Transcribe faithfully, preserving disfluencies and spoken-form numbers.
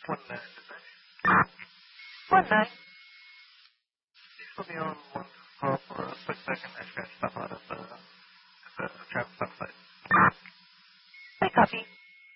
One nine. One nine. Please put me on one call for a quick second. I just got to stop out of the, the traffic stop sign.